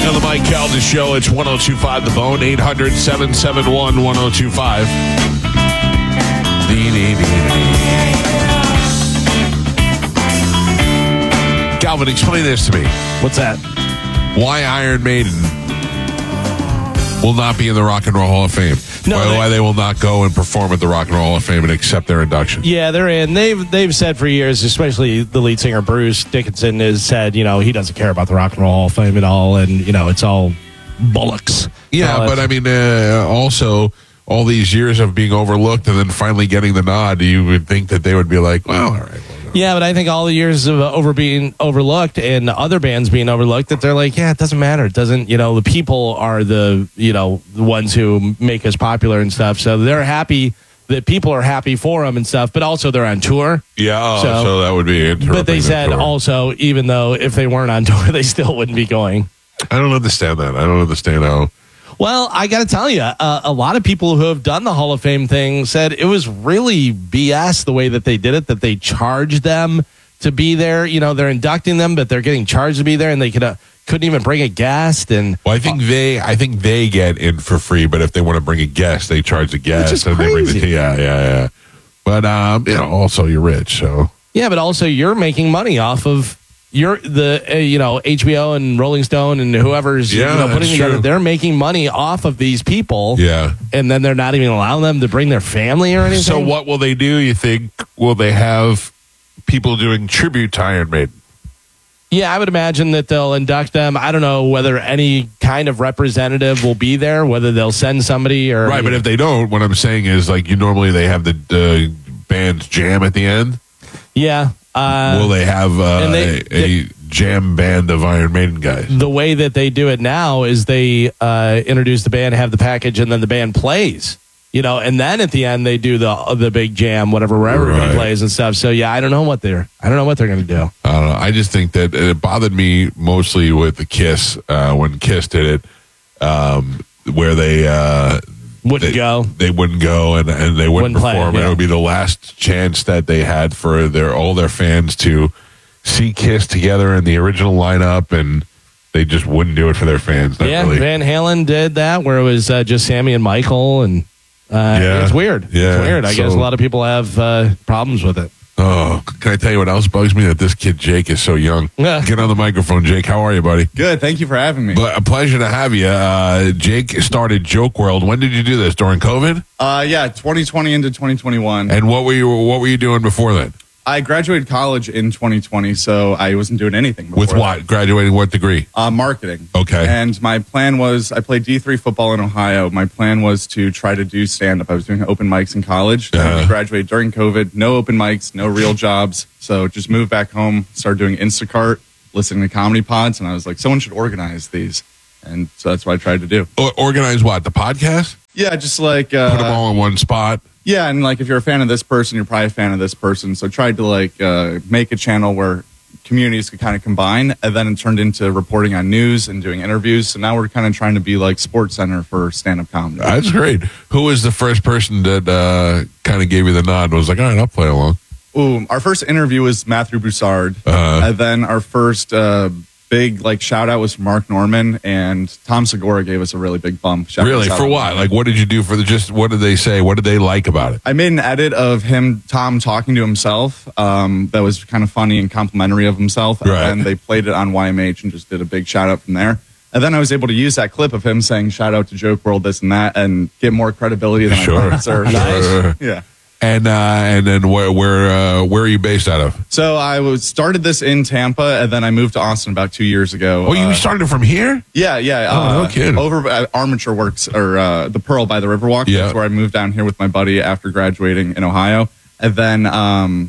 On the Mike Calda Show, it's 102.5 The Bone, 800-771-1025. Calvin, explain this to me. What's that? Why Iron Maiden will not be in the Rock and Roll Hall of Fame. Why they will not go and perform at the Rock and Roll Hall of Fame and accept their induction. Yeah, they're in. They've said for years, especially the lead singer Bruce Dickinson has said, he doesn't care about the Rock and Roll Hall of Fame at all, and it's all bollocks. Yeah, but I mean, also all these years of being overlooked and then finally getting the nod, you would think that they would be like, well, all right. Yeah, but I think all the years of being overlooked and other bands being overlooked, that they're like, yeah, it doesn't matter. It doesn't, the people are the ones who make us popular and stuff. So they're happy that people are happy for them and stuff, but also they're on tour. Yeah, so that would be interesting. But they said also, even though if they weren't on tour, they still wouldn't be going. I don't understand that. I don't understand how. Well, I got to tell you, a lot of people who have done the Hall of Fame thing said it was really BS the way that they did it, that they charged them to be there. They're inducting them, but they're getting charged to be there, and they couldn't even bring a guest. And I think they get in for free, but if they want to bring a guest, they charge the guest. Which is crazy. They bring yeah. But also you're rich, so yeah, but also you're making money off of. HBO and Rolling Stone and whoever's putting together, true. They're making money off of these people. Yeah. And then they're not even allowing them to bring their family or anything. So what will they do, you think? Will they have people doing tribute to Iron Maiden? Yeah, I would imagine that they'll induct them. I don't know whether any kind of representative will be there, whether they'll send somebody or... Right, but if they don't, what I'm saying is, normally they have the band's jam at the end. Yeah. Will they have a jam band of Iron Maiden guys? The way that they do it now is they introduce the band, have the package, and then the band plays. And then at the end they do the big jam, wherever everybody plays and stuff. So yeah, I don't know what they're going to do. I don't know. I just think that it bothered me mostly with the Kiss when Kiss did it, where they. Wouldn't go. They wouldn't go, and they wouldn't perform. Play, yeah. And it would be the last chance that they had for all their fans to see Kiss together in the original lineup, and they just wouldn't do it for their fans. Really. Van Halen did that, where it was just Sammy and Michael, and it's weird. Yeah, it's weird. I guess a lot of people have problems with it. Oh, can I tell you what else bugs me? That this kid Jake is so young. Yeah. Get on the microphone, Jake. How are you, buddy? Good. Thank you for having me. But a pleasure to have you. Jake started Joke World. When did you do this? During COVID? 2020 into 2021. And what were you doing before that? I graduated college in 2020, so I wasn't doing anything before. With what? That. Graduating what degree? Marketing. Okay. And my plan was, I played D3 football in Ohio. My plan was to try to do stand-up. I was doing open mics in college. I graduated during COVID. No open mics, no real jobs. So just moved back home, started doing Instacart, listening to comedy pods, and I was like, someone should organize these. And so that's what I tried to do. Organize what? The podcast? Yeah, just like... put them all in one spot? Yeah, and if you're a fan of this person, you're probably a fan of this person. So I tried to make a channel where communities could kind of combine, and then it turned into reporting on news and doing interviews. So now we're kind of trying to be like Sports Center for stand-up comedy. That's great. Who was the first person that kind of gave you the nod and was like, all right, I'll play along? Our first interview was Matthew Broussard. And then our first big shout out was from Mark Norman, and Tom Segura gave us a really big bump. Really? For what? What did you do for what did they say? What did they like about it? I made an edit of Tom talking to himself that was kind of funny and complimentary of himself. And then they played it on YMH and just did a big shout out from there. And then I was able to use that clip of him saying shout out to Joke World, this and that, and get more credibility than I thought it deserved. Nice. Yeah. And then where are you based out of? So I started this in Tampa, and then I moved to Austin about 2 years ago. Oh, you started from here? Yeah. Oh, no kidding. Over at Armature Works, or the Pearl by the Riverwalk. Yeah. That's where I moved down here with my buddy after graduating in Ohio. And then, now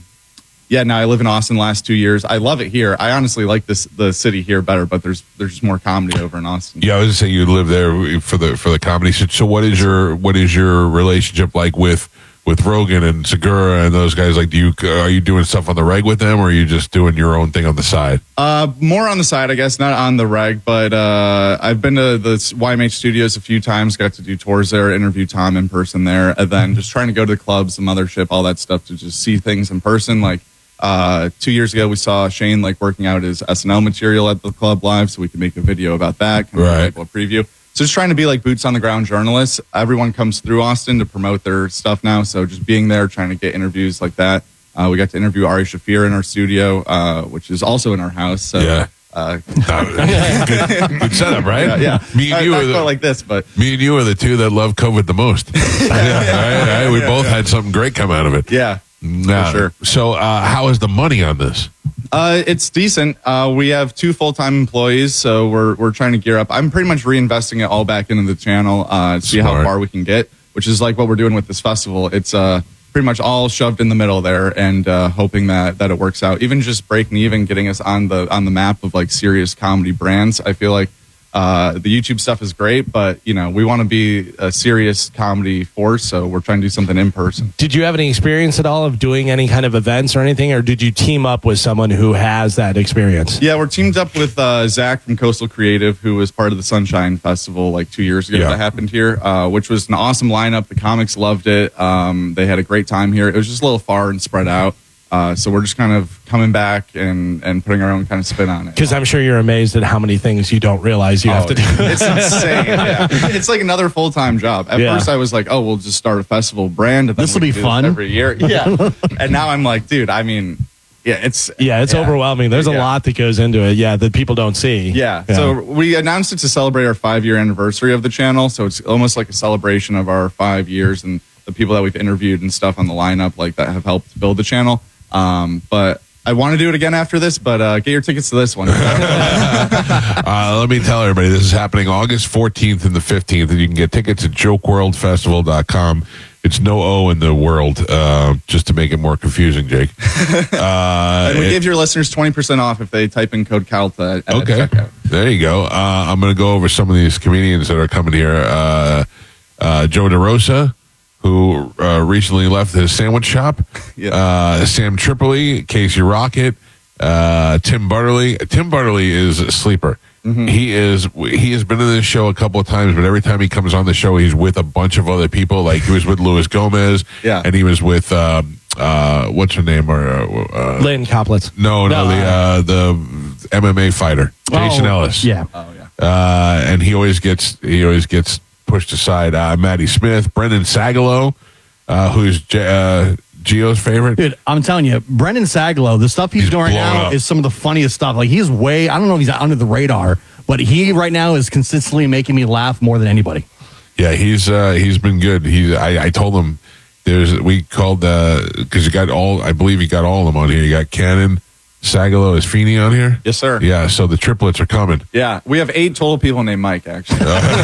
I live in Austin the last 2 years. I love it here. I honestly like the city here better, but there's just more comedy over in Austin. Yeah, I was going to say you live there for the comedy. So what is your relationship like with Rogan and Segura and those guys? Are you doing stuff on the reg with them, or are you just doing your own thing on the side? More on the side, I guess, not on the reg, but I've been to the YMH studios a few times, got to do tours there, interview Tom in person there, and then just trying to go to the clubs, the mothership, all that stuff to just see things in person. 2 years ago, we saw Shane like working out his SNL material at the club live, so we could make a video about that, kind of Right. like a preview. So just trying to be like boots on the ground journalists. Everyone comes through Austin to promote their stuff now, so just being there, trying to get interviews like that. We got to interview Ari Shafir in our studio, which is also in our house. So, Yeah. Good setup, right? Yeah. Me and you not are quite like this, but me and you are the two that love COVID the most. Right? We both had something great come out of it. yeah, Nah. for sure. So, how is the money on this? It's decent. We have 2 full-time employees, so we're trying to gear up. I'm pretty much reinvesting it all back into the channel to see how Smart. far we can get, which is like what we're doing with this festival. It's pretty much all shoved in the middle there, and hoping that it works out. Even just breaking even, getting us on the map of like serious comedy brands. I feel like the YouTube stuff is great, but we want to be a serious comedy force, so we're trying to do something in person. Did you have any experience at all of doing any kind of events or anything, or did you team up with someone who has that experience? Yeah, we're teamed up with Zach from Coastal Creative, who was part of the Sunshine Festival like 2 years ago Yeah. that happened here, which was an awesome lineup. The comics loved it. They had a great time here. It was just a little far and spread out. So we're just kind of coming back and putting our own kind of spin on it. Because I'm sure you're amazed at how many things you don't realize you have to do. It's insane. Yeah. It's like another full-time job. At Yeah. first I was like, oh, we'll just start a festival brand. And then This'll we be can do fun. every year. Yeah. And now I'm like, dude, I mean, yeah, it's Overwhelming. There's a Yeah. lot that goes into it, that people don't see. Yeah. So we announced it to celebrate our 5-year anniversary of the channel. So it's almost like a celebration of our 5 years and the people that we've interviewed and stuff on the lineup like that have helped build the channel. But I want to do it again after this, but get your tickets to this one. Let me tell everybody, this is happening August 14th and the 15th, and you can get tickets at jokeworldfestival.com. It's no O in the world, just to make it more confusing, Jake. And we give your listeners 20% off if they type in code CALTA at Okay, checkout. there you go. I'm going to go over some of these comedians that are coming here. Joe DeRosa, who recently left his sandwich shop. Yeah. Sam Tripoli, Casey Rocket, Tim Butterly. Tim Butterly is a sleeper. Mm-hmm. He has been in this show a couple of times, but every time he comes on the show, he's with a bunch of other people. Like he was with Luis Gomez, Yeah. and he was with what's her name? Lynn Coplitz. No, the MMA fighter, Jason Ellis. Yeah. Oh, yeah. And he always gets pushed aside. Maddie Smith, Brendan Sagalow, who's Gio's favorite. Dude, I'm telling you, Brendan Sagalow, the stuff he's doing blown now up. is some of the funniest stuff. Like he's I don't know if he's under the radar, but he right now is consistently making me laugh more than anybody. Yeah, he's been good. I told him we called because you got I believe you got all of them on here. You got Cannon, Sagalow, is Feeney on here? Yes, sir. Yeah, so the triplets are coming. Yeah. We have 8 total people named Mike, actually.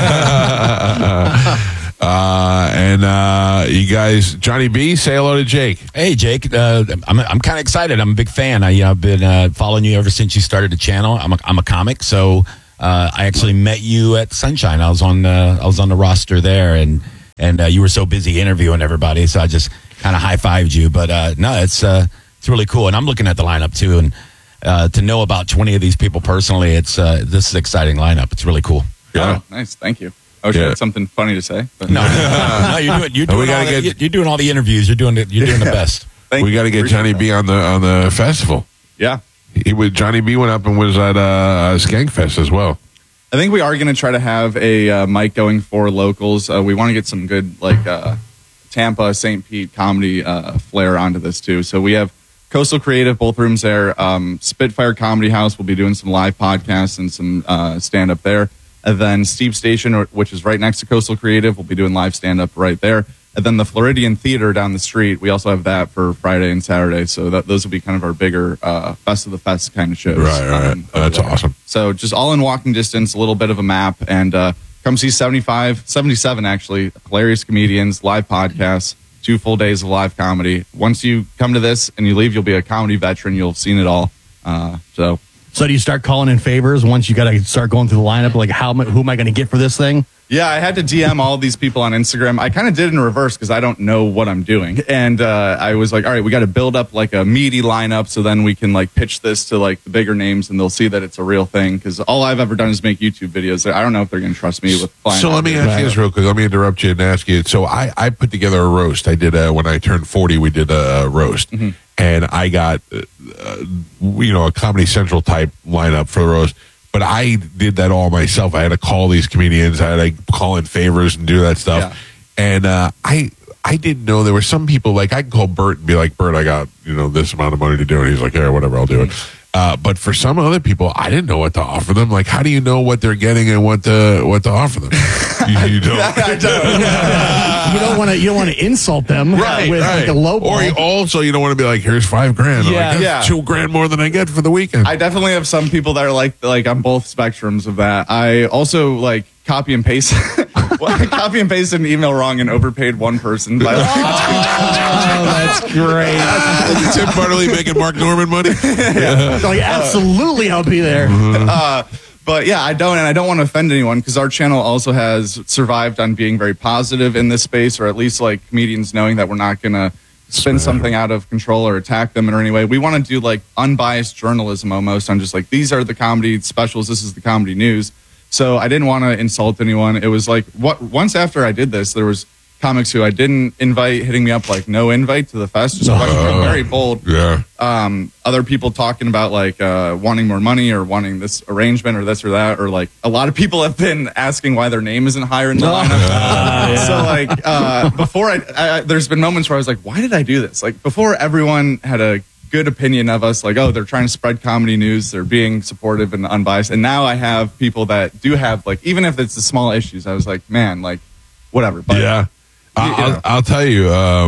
And you guys, Johnny B, say hello to Jake. Hey, Jake. I'm kind of excited. I'm a big fan. I've been following you ever since you started the channel. I'm a comic, so I actually met you at Sunshine. I was on the roster there, and you were so busy interviewing everybody, so I just kind of high-fived you. But no, it's really cool, and I'm looking at the lineup too, and to know about 20 of these people personally, this is an exciting lineup. It's really cool. Yeah. Oh, nice. Thank you. I wish I had something funny to say. But No, you're doing all the interviews. You're doing the best. Thank We you. got to get Appreciate Johnny that. B on the festival. Yeah. Johnny B went up and was at Skankfest as well. I think we are going to try to have a mic going for locals. We want to get some good Tampa, St. Pete comedy flair onto this too. So we have Coastal Creative, both rooms there. Spitfire Comedy House will be doing some live podcasts and some stand up there. And then Steve Station, which is right next to Coastal Creative, will be doing live stand up right there. And then the Floridian Theater down the street, we also have that for Friday and Saturday. So those will be kind of our bigger Fest of the Fest kind of shows. Right. over That's there. awesome. So just all in walking distance, a little bit of a map, and come see 77 actually, hilarious comedians, live podcasts, 2 full days of live comedy. Once you come to this and you leave, you'll be a comedy veteran. You'll have seen it all. So do you start calling in favors once you got to start going through the lineup? Like, who am I going to get for this thing? Yeah, I had to DM all these people on Instagram. I kind of did it in reverse because I don't know what I'm doing. And I was like, all right, we got to build up like a meaty lineup so then we can like pitch this to like the bigger names and they'll see that it's a real thing. Because all I've ever done is make YouTube videos. I don't know if they're going to trust me with flying. So let me ask you this real quick. Let me interrupt you and ask you. So I put together a roast. I did when I turned 40. We did a roast, and I got a Comedy Central type lineup for the roast. But I did that all myself. I had to call these comedians. I had to call in favors and do that stuff. Yeah. And I didn't know there were some people, like I can call Bert and be like, Bert, I got, this amount of money to do it. He's like, yeah, whatever, I'll do it. But for some other people, I didn't know what to offer them. Like, how do you know what they're getting and what to offer them? You don't. I don't. You don't want to insult them with like a low ball. Or you don't want to be like, here's $5,000. Yeah. Like, that's $2,000 more than I get for the weekend. I definitely have some people that are like on both spectrums of that. I also like copy and paste an email wrong and overpaid one person. That's great. Tim Bartley making Mark Norman money. Like, absolutely, I'll be there. But yeah, I don't want to offend anyone because our channel also has survived on being very positive in this space, or at least like comedians knowing that we're not going to spin something out of control or attack them in any way. We want to do like unbiased journalism almost on just like, these are the comedy specials, this is the comedy news. So I didn't want to insult anyone. It was like, once after I did this, there was comics who I didn't invite hitting me up like, no invite to the fest. Just very bold. Yeah. Other people talking about like wanting more money or wanting this arrangement or this or that, or like a lot of people have been asking why their name isn't higher in the lineup. So like before there's been moments where I was like, why did I do this? Like before, everyone had a good opinion of us, like, oh, they're trying to spread comedy news, they're being supportive and unbiased. And now I have people that do have like, even if it's the small issues, I was like, man, like whatever. But yeah. I'll tell you,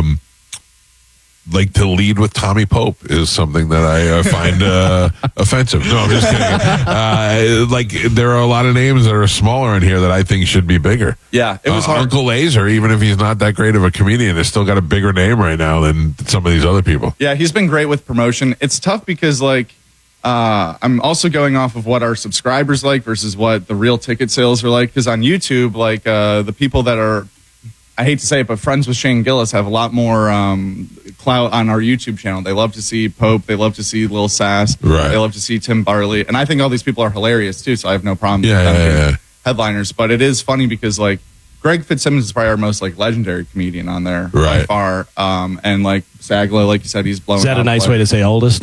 like to lead with Tommy Pope is something that I find offensive. No, I'm just kidding. Like there are a lot of names that are smaller in here that I think should be bigger. Yeah, it was hard. Uncle Laser, even if he's not that great of a comedian, has still got a bigger name right now than some of these other people. Yeah, he's been great with promotion. It's tough because like I'm also going off of what our subscribers like versus what the real ticket sales are like. Because on YouTube, like the people that are, I hate to say it, but friends with Shane Gillis have a lot more clout on our YouTube channel. They love to see Pope. They love to see Lil Sass. Right. They love to see Tim Bartley. And I think all these people are hilarious, too, so I have no problem with them being headliners. But it is funny because, like, Greg Fitzsimmons is probably our most, like, legendary comedian on there by far. And, like, Sagla, like you said, he's blowing up. Is that a nice way to say oldest?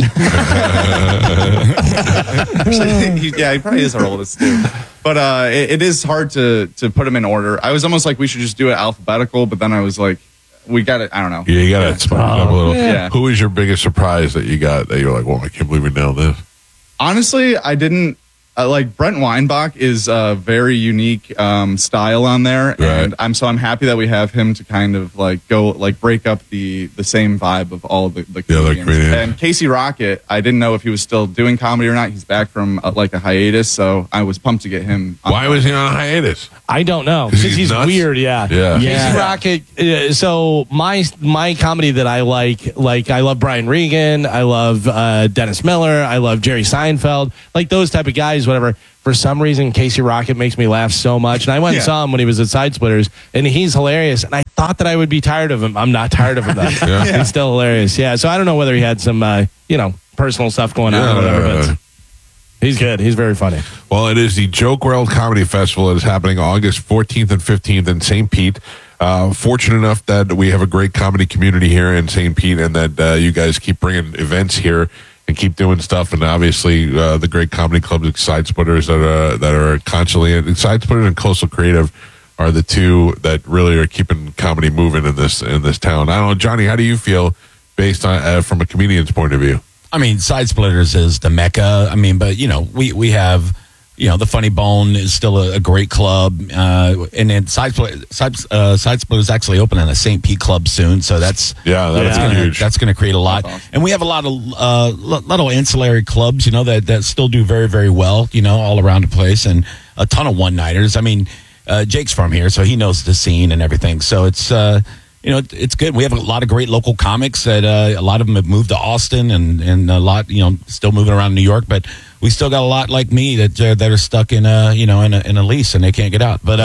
Actually, he probably is our oldest, too. But it is hard to put them in order. I was almost like we should just do it alphabetical, but then I was like, we got it. I don't know. Yeah, you got to spice it up a little. Yeah. Who was your biggest surprise that you got that you're like, well, I can't believe we nailed this? Honestly, I didn't. Like Brent Weinbach is a very unique style on there, and I'm happy that we have him to kind of like go like break up the same vibe of all of the comedians. And Casey Rocket, I didn't know if he was still doing comedy or not. He's back from like a hiatus, so I was pumped to get him. Why was he on a hiatus? I don't know because he's weird. Yeah. Casey Rocket. So my comedy that I like I love Brian Regan, I love Dennis Miller, I love Jerry Seinfeld, like those type of guys. Whatever. For some reason, Casey Rocket makes me laugh so much. And I went and saw him when he was at Side Splitters, and he's hilarious. And I thought that I would be tired of him. I'm not tired of him, though. He's still hilarious. Yeah, so I don't know whether he had some, personal stuff going on or whatever, but he's good. He's very funny. Well, it is the Joke World Comedy Festival. It is happening August 14th and 15th in St. Pete. Fortunate enough that we have a great comedy community here in St. Pete, and that you guys keep bringing events here and keep doing stuff, and obviously the great comedy clubs like Side Splitters that are constantly Side Splitters and Coastal Creative are the two that really are keeping comedy moving in this town. I don't know, Johnny, how do you feel based on from a comedian's point of view? I mean, Side Splitters is the mecca. I mean, but we have. The Funny Bone is still a great club, and then Side Splitters actually opening a St. Pete club soon, so that's huge. That's going to create a lot, awesome. And we have a lot of little ancillary clubs, that still do very, very well, all around the place, and a ton of one-nighters. I mean, Jake's from here, so he knows the scene and everything. So it's it's good. We have a lot of great local comics that a lot of them have moved to Austin, and a lot still moving around New York, but we still got a lot like me that are stuck in a lease and they can't get out. But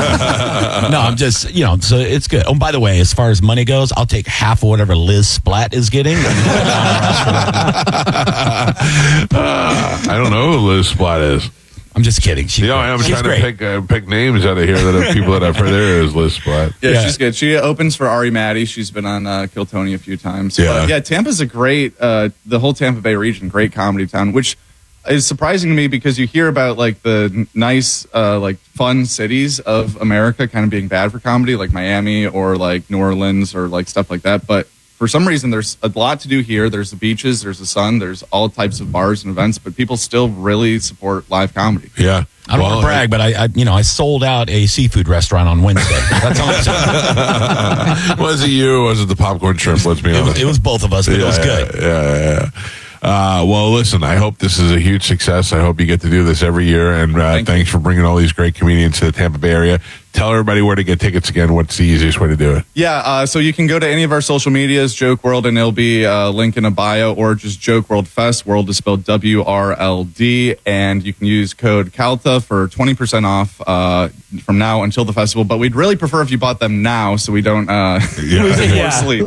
no, I'm just so it's good. Oh, by the way, as far as money goes, I'll take half of whatever Liz Splat is getting. I don't know who Liz Splat is. I'm just kidding. She's I'm she's trying great. to pick names out of here that are people that I've heard there is list, but Yeah, she's good. She opens for Ari Maddie. She's been on Kill Tony a few times. Yeah. But yeah, Tampa's a great, the whole Tampa Bay region, great comedy town, which is surprising to me because you hear about like the nice, like fun cities of America kind of being bad for comedy, like Miami or like New Orleans or like stuff like that. But for some reason, there's a lot to do here. There's the beaches, there's the sun, there's all types of bars and events, but people still really support live comedy. yeah. I don't want to brag, but I sold out a seafood restaurant on Wednesday. That's all I'm saying. Was it you or was it the popcorn shrimp? Let's be honest. It was both of us, but it was good. Yeah. Well, listen, I hope this is a huge success. I hope you get to do this every year. And thanks for bringing all these great comedians to the Tampa Bay area. Tell everybody where to get tickets again. What's the easiest way to do it? Yeah, so you can go to any of our social medias, Joke World, and it'll be a link in a bio, or just Joke World Fest. World is spelled WRLD, and you can use code CALTA for 20% off from now until the festival. But we'd really prefer if you bought them now, so we don't lose any more sleep.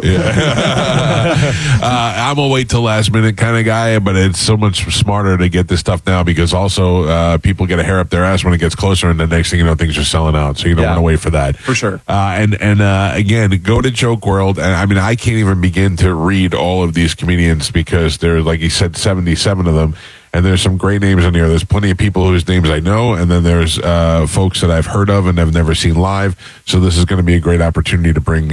I'm a wait till last minute kind of guy, but it's so much smarter to get this stuff now because also people get a hair up their ass when it gets closer, and the next thing you know, things are selling out. So you don't want to wait for that. For sure. And again, go to Joke World. And I mean, I can't even begin to read all of these comedians because there's, like he said, 77 of them. And there's some great names in here. There's plenty of people whose names I know. And then there's folks that I've heard of and have never seen live. So this is going to be a great opportunity to bring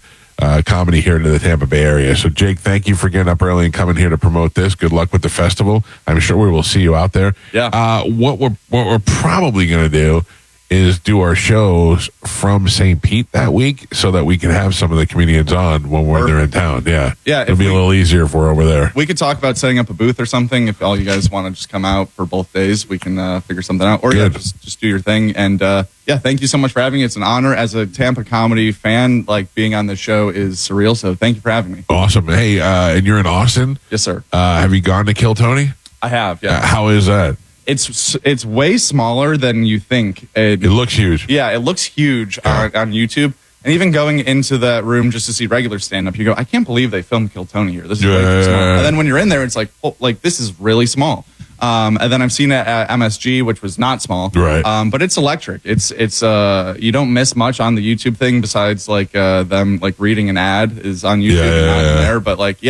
comedy here to the Tampa Bay area. So, Jake, thank you for getting up early and coming here to promote this. Good luck with the festival. I'm sure we will see you out there. Yeah. What we're probably going to do is do our shows from St. Pete that week so that we can have some of the comedians on when they're in town. Yeah. Yeah. It'll be a little easier if we're over there. We could talk about setting up a booth or something. If all you guys want to just come out for both days, we can figure something out. Or just do your thing. And thank you so much for having me. It's an honor as a Tampa comedy fan. Like being on the show is surreal. So thank you for having me. Awesome. Hey, and you're in Austin? Yes, sir. Have you gone to Kill Tony? I have. Yeah. How is that? It's way smaller than you think. It looks huge. Yeah, it looks huge on YouTube. And even going into that room just to see regular stand-up, you go, I can't believe they filmed Kill Tony here. This is way too small. And then when you're in there, it's like, oh, like this is really small. And then I've seen it at MSG, which was not small. Right. But it's electric. It's you don't miss much on the YouTube thing besides like them like reading an ad is on YouTube and not in there. But like,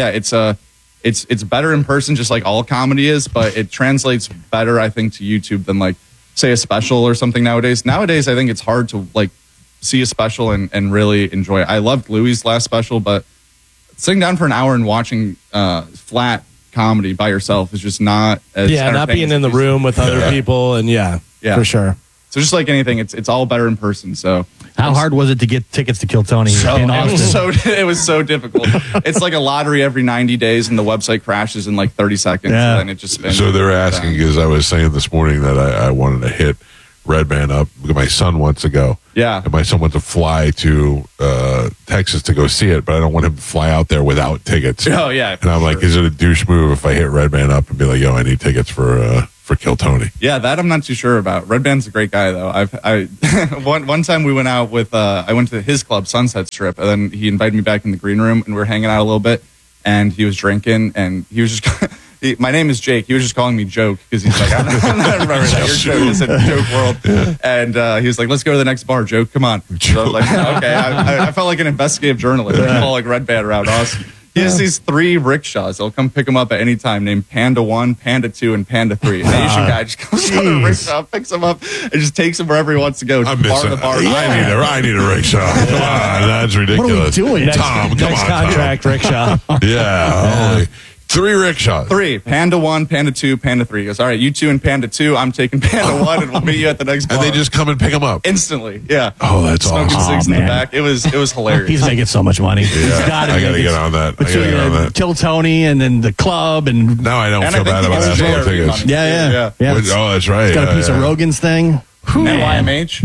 it's better in person, just like all comedy is, but it translates better, I think, to YouTube than like, say, a special or something nowadays. Nowadays, I think it's hard to like see a special and really enjoy it. I loved Louis' last special, but sitting down for an hour and watching flat comedy by yourself is just not as not being in the room with other people, and for sure. So just like anything, it's all better in person. So how hard was it to get tickets to Kill Tony in Austin? It was so difficult. It's like a lottery every 90 days, and the website crashes in like 30 seconds, and then it just spins. So they're asking, because I was saying this morning that I wanted to hit Red Band up because my son wants to go. Yeah. And my son wants to fly to Texas to go see it, but I don't want him to fly out there without tickets. Oh, yeah. And I'm like, is it a douche move if I hit Red Band up and be like, yo, I need tickets for Kill Tony? Yeah, that I'm not too sure about. Red Band's a great guy, though. One time we went out with, I went to his club, Sunset Strip, and then he invited me back in the green room, and we were hanging out a little bit, and he was drinking, and he was just... my name is Jake. He was just calling me Joke because he's like, I'm not remember that. You're Joke. He said Joke World. Yeah. And he was like, let's go to the next bar, Joke. Come on. So I was like, okay. I felt like an investigative journalist. I call like Red Band around Austin. He has these 3 rickshaws. They'll come pick him up at any time, named Panda 1, Panda 2, and Panda 3. An Asian guy just comes on a rickshaw, picks him up, and just takes him wherever he wants to go. I need a rickshaw. Come on, that's ridiculous. What are we doing? Tom, come next on, contract, Tom. rickshaw. Yeah. 3 rickshaws. 3. Panda 1, Panda 2, Panda 3. He goes, all right, you 2 and Panda 2. I'm taking Panda 1, and we'll meet you at the next bar. And they just come and pick them up. Instantly. Yeah. Oh, that's Smoking awesome. cigs in the back. It was hilarious. He's making so much money. Yeah, I got to get on that. Kill Tony and then the club and Now I don't And feel I think bad he about gets asking very for tickets. funny. yeah. Oh, that's right. He's got a piece of Rogan's thing. NYMH.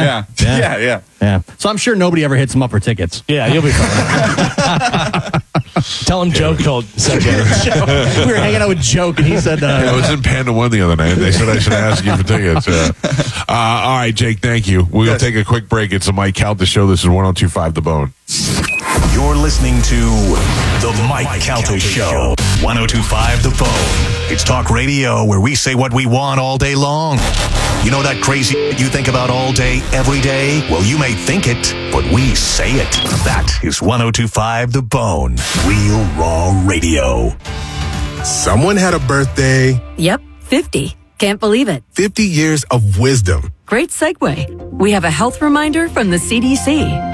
Yeah. So I'm sure nobody ever hits him up for tickets. Yeah, you'll be fine. Tell him Joke said that. We were hanging out with Joke, and he said, I was in Panda 1 the other night. They said I should ask you for tickets. All right, Jake, thank you. We'll take a quick break. It's the Mike Calta Show. This is 102.5 The Bone. You're listening to The Mike Calta Show. 102.5 The Phone. It's talk radio where we say what we want all day long. You know that crazy you think about all day, every day? Well, you may think it, but we say it. That is 102.5 The Bone. Real Raw Radio. Someone had a birthday. Yep, 50. Can't believe it. 50 years of wisdom. Great segue. We have a health reminder from the CDC.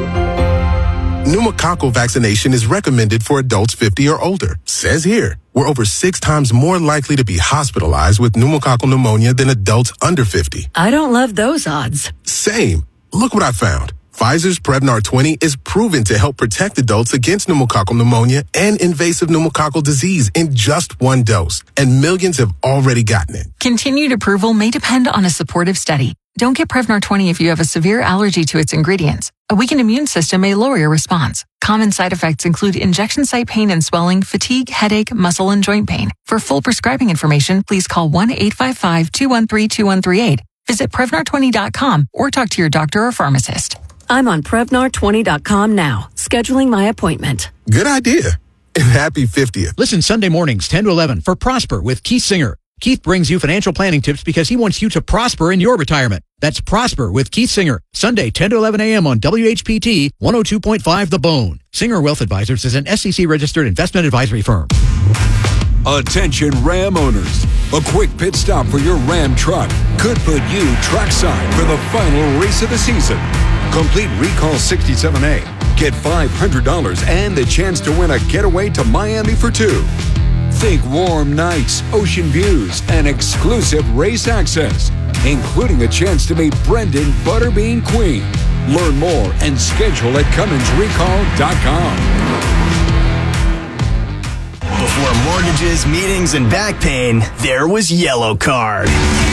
Pneumococcal vaccination is recommended for adults 50 or older. Says here, we're over 6 times more likely to be hospitalized with pneumococcal pneumonia than adults under 50. I don't love those odds. Same. Look what I found. Pfizer's Prevnar 20 is proven to help protect adults against pneumococcal pneumonia and invasive pneumococcal disease in just 1 dose. And millions have already gotten it. Continued approval may depend on a supportive study. Don't get Prevnar 20 if you have a severe allergy to its ingredients. A weakened immune system may lower your response. Common side effects include injection site pain and swelling, fatigue, headache, muscle, and joint pain. For full prescribing information, please call 1-855-213-2138. Visit Prevnar20.com or talk to your doctor or pharmacist. I'm on Prevnar20.com now, scheduling my appointment. Good idea. And happy 50th. Listen Sunday mornings, 10 to 11, for Prosper with Keith Singer. Keith brings you financial planning tips because he wants you to prosper in your retirement. That's Prosper with Keith Singer, Sunday, 10 to 11 a.m. on WHPT 102.5 The Bone. Singer Wealth Advisors is an SEC-registered investment advisory firm. Attention Ram owners. A quick pit stop for your Ram truck could put you trackside for the final race of the season. Complete Recall 67A. Get $500 and the chance to win a getaway to Miami for 2. Think warm nights, ocean views, and exclusive race access, including a chance to meet Brendan Butterbean Queen. Learn more and schedule at CumminsRecall.com. Before mortgages, meetings, and back pain, there was Yellow Card.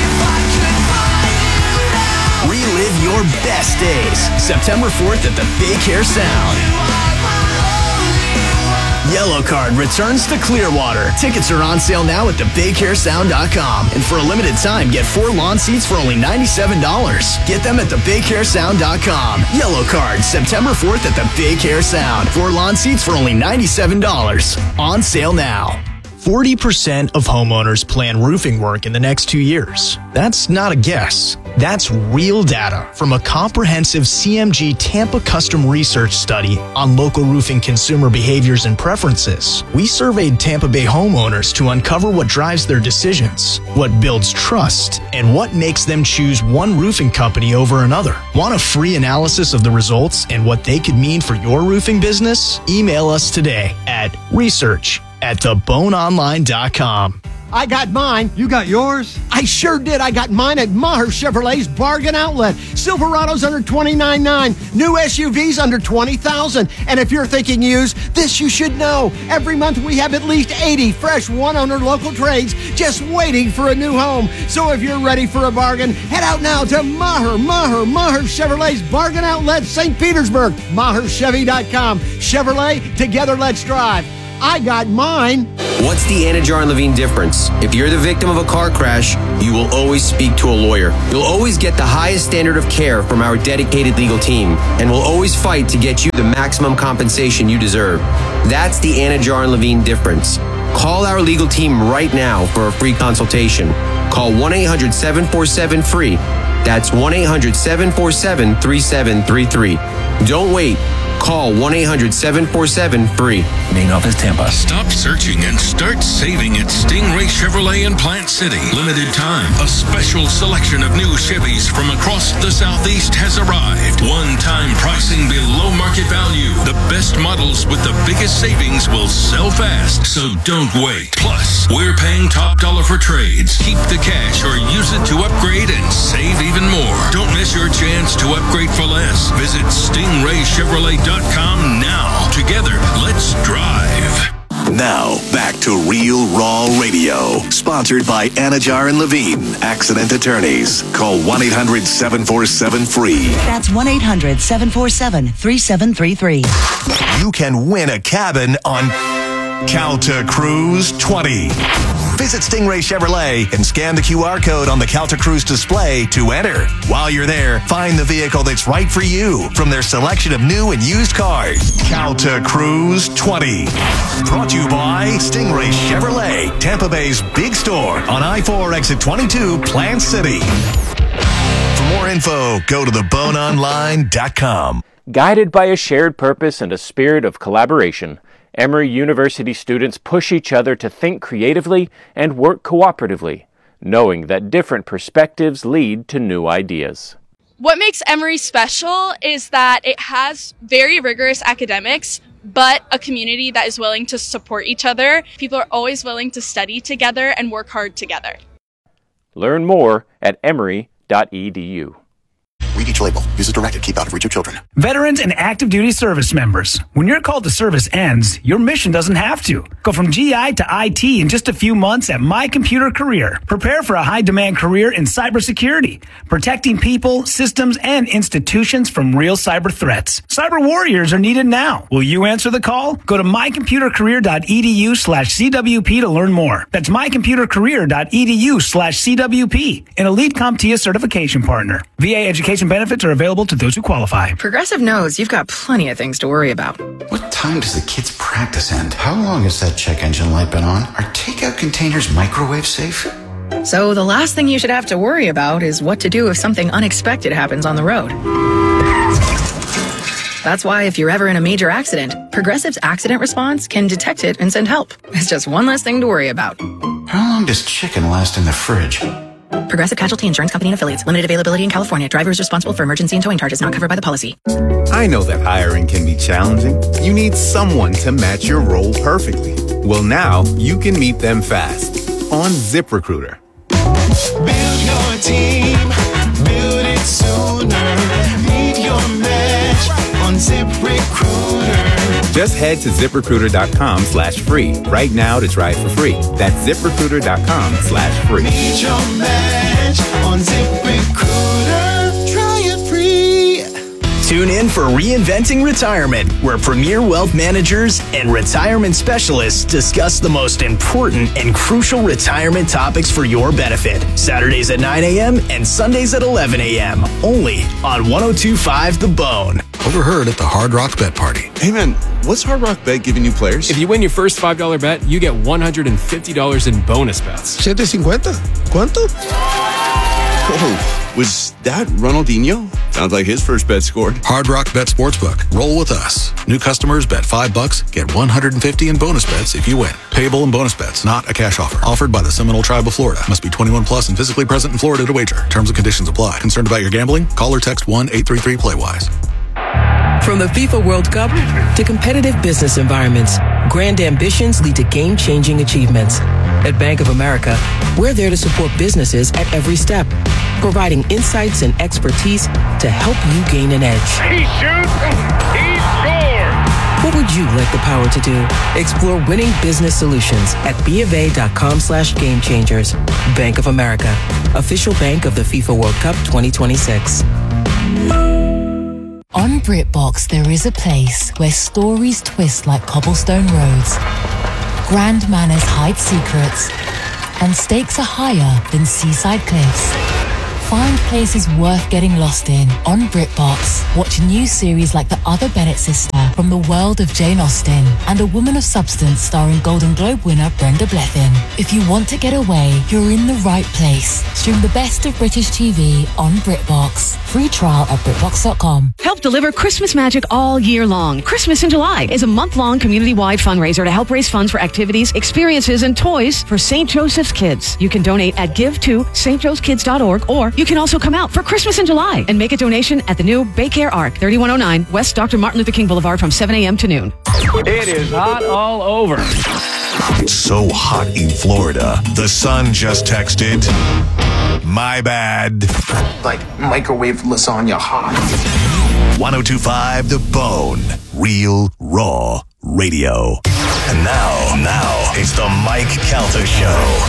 Relive your best days. September 4th at the Big Hair Sound. Yellow Card returns to Clearwater. Tickets are on sale now at thebighairsound.com. And for a limited time, get 4 lawn seats for only $97. Get them at thebighairsound.com. Yellow Card, September 4th at the Big Hair Sound. 4 lawn seats for only $97. On sale now. 40% of homeowners plan roofing work in the next 2 years. That's not a guess. That's real data from a comprehensive CMG Tampa custom research study on local roofing consumer behaviors and preferences. We surveyed Tampa Bay homeowners to uncover what drives their decisions, what builds trust, and what makes them choose one roofing company over another. Want a free analysis of the results and what they could mean for your roofing business? Email us today at research@theboneonline.com. I got mine. You got yours? I sure did. I got mine at Maher Chevrolet's Bargain Outlet. Silverados under $29,900. New SUVs under $20,000. And if you're thinking used, this you should know. Every month we have at least 80 fresh one-owner local trades just waiting for a new home. So if you're ready for a bargain, head out now to Maher Chevrolet's Bargain Outlet, St. Petersburg. MaherChevy.com. Chevrolet, together let's drive. I got mine. What's the Anajar and Levine difference? If you're the victim of a car crash, you will always speak to a lawyer. You'll always get the highest standard of care from our dedicated legal team, and we'll always fight to get you the maximum compensation you deserve. That's the Anajar and Levine difference. Call our legal team right now for a free consultation. Call 1-800-747-FREE. That's 1-800-747-3733. Don't wait. Call 1-800-747-FREE. Main office, Tampa. Stop searching and start saving at Stingray Chevrolet in Plant City. Limited time. A special selection of new Chevys from across the Southeast has arrived. One-time pricing below market value. The best models with the biggest savings will sell fast, so don't wait. Plus, we're paying top dollar for trades. Keep the cash or use it to upgrade and save even more. Don't miss your chance to upgrade for less. Visit StingrayChevrolet.com now. Together, let's drive. Now, back to Real Raw Radio. Sponsored by Anajar and Levine. Accident attorneys. Call 1-800-747-FREE. That's 1-800-747-3733. You can win a cabin on Calta Cruise 20. Visit Stingray Chevrolet and scan the QR code on the Calta Cruise display to enter. While you're there, find the vehicle that's right for you from their selection of new and used cars. Calta Cruise 20. Brought to you by Stingray Chevrolet, Tampa Bay's big store on I-4 exit 22, Plant City. For more info, go to theboneonline.com. Guided by a shared purpose and a spirit of collaboration, Emory University students push each other to think creatively and work cooperatively, knowing that different perspectives lead to new ideas. What makes Emory special is that it has very rigorous academics, but a community that is willing to support each other. People are always willing to study together and work hard together. Learn more at emory.edu. Read each label. Use as directed. Keep out of reach of children. Veterans and active duty service members. When your call to service ends, your mission doesn't have to. Go from GI to IT in just a few months at My Computer Career. Prepare for a high-demand career in cybersecurity, protecting people, systems, and institutions from real cyber threats. Cyber warriors are needed now. Will you answer the call? Go to mycomputercareer.edu/CWP to learn more. That's mycomputercareer.edu/CWP, an elite CompTIA certification partner. VA education benefits are available to those who qualify. Progressive knows you've got plenty of things to worry about. What time does the kids' practice end? How long has that check engine light been on? Are takeout containers microwave safe? So the last thing you should have to worry about is what to do if something unexpected happens on the road. That's why if you're ever in a major accident, Progressive's accident response can detect it and send help. It's just one less thing to worry about. How long does chicken last in the fridge? Progressive Casualty Insurance Company and Affiliates. Limited availability in California. Driver is responsible for emergency and towing charges not covered by the policy. I know that hiring can be challenging. You need someone to match your role perfectly. Well, now you can meet them fast on ZipRecruiter. Build your team. Build it sooner. Meet your match on ZipRecruiter. Just head to ZipRecruiter.com/free right now to try it for free. That's ZipRecruiter.com/free. Meet your match on ZipRecruiter. Try it free. Tune in for Reinventing Retirement, where premier wealth managers and retirement specialists discuss the most important and crucial retirement topics for your benefit. Saturdays at 9 a.m. and Sundays at 11 a.m. Only on 102.5 The Bone. Overheard at the Hard Rock Bet Party. Hey man, what's Hard Rock Bet giving you players? If you win your first $5 bet, you get $150 in bonus bets. $750. ¿Cuánto? Oh, was that Ronaldinho? Sounds like his first bet scored. Hard Rock Bet Sportsbook. Roll with us. New customers bet $5, get $150 in bonus bets if you win. Payable in bonus bets, not a cash offer. Offered by the Seminole Tribe of Florida. Must be 21 plus and physically present in Florida to wager. Terms and conditions apply. Concerned about your gambling? Call or text 1-833-PLAY-WISE. From the FIFA World Cup to competitive business environments, grand ambitions lead to game-changing achievements. At Bank of America, we're there to support businesses at every step, providing insights and expertise to help you gain an edge. He shoots, he scores! What would you like the power to do? Explore winning business solutions at BofA.com/gamechangers. Bank of America, official bank of the FIFA World Cup 2026. On BritBox, there is a place where stories twist like cobblestone roads, grand manners hide secrets, and stakes are higher than seaside cliffs. Find places worth getting lost in on BritBox. Watch new series like The Other Bennett Sister from the world of Jane Austen and A Woman of Substance starring Golden Globe winner Brenda Blethyn. If you want to get away, you're in the right place. Stream the best of British TV on BritBox. Free trial at BritBox.com. Help deliver Christmas magic all year long. Christmas in July is a month-long community-wide fundraiser to help raise funds for activities, experiences, and toys for St. Joseph's Kids. You can donate at give2stjosephkids.org, or you can also come out for Christmas in July and make a donation at the new Baycare Arc, 3109 West Dr. Martin Luther King Boulevard from 7 a.m. to noon. It is hot all over. It's so hot in Florida. The Sun just texted, my bad. Like microwave lasagna hot. 102.5 The Bone. Real, raw radio. And now, it's the Mike Calta Show.